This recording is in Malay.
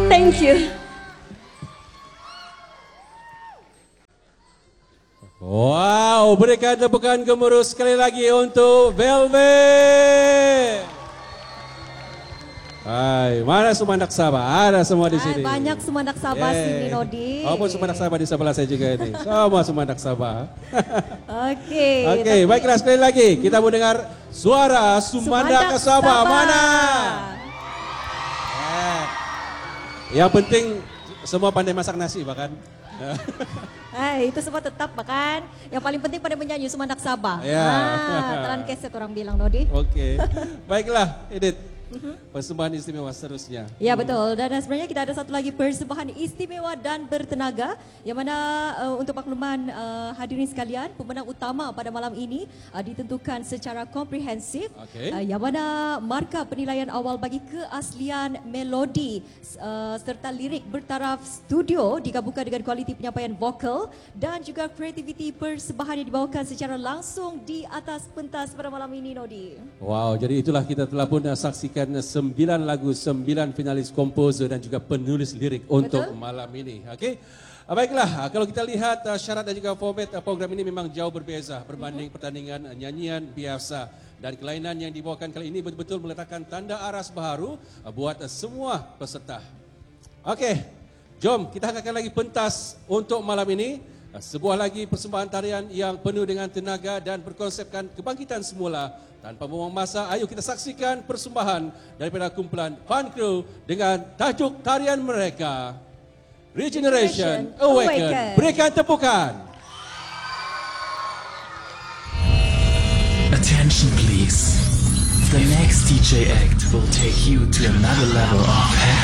Thank you. Wow, berikan tepukan gemuruh sekali lagi untuk Velvet. Hai, mana Sumandak Sabah? Ada semua di sini. Banyak Sumandak Sabah sini, Nodi. Apa Sumandak Sabah di sebelah saya juga ini. Semua Sumandak Sabah. Okey. Okey, baiklah sekali lagi kita mau dengar suara Sumandak Sabah. Mana? Yang penting semua pandai masak nasi bahkan. Itu semua tetap bahkan. Yang paling penting pada menyanyi Sumandak Sabah. Ya. Telan keset orang bilang, Nodi. Okey. Baiklah, Edith. Persembahan istimewa seterusnya. Ya betul, dan sebenarnya kita ada satu lagi persembahan istimewa dan bertenaga yang mana untuk makluman hadirin sekalian, pemenang utama pada malam ini ditentukan secara komprehensif. Yang mana markah penilaian awal bagi keaslian melodi serta lirik bertaraf studio digabungkan dengan kualiti penyampaian vokal dan juga kreativiti persembahan yang dibawakan secara langsung di atas pentas pada malam ini, Nodi. Wow, jadi itulah kita telah pun saksikan 9 lagu, 9 finalis komposer dan juga penulis lirik untuk malam ini. Okey. Baiklah, kalau kita lihat syarat dan juga format program ini memang jauh berbeza berbanding pertandingan nyanyian biasa. Dan kelainan yang dibawakan kali ini betul-betul meletakkan tanda aras baru buat semua peserta. Okey, jom kita akan lagi pentas untuk malam ini. Sebuah lagi persembahan tarian yang penuh dengan tenaga dan berkonsepkan kebangkitan semula. Tanpa membuang masa, ayo kita saksikan persembahan daripada kumpulan Fun Crew dengan tajuk tarian mereka, Regeneration Awaken. Berikan tepukan. Attention please. The next DJ act will take you to another level of happiness.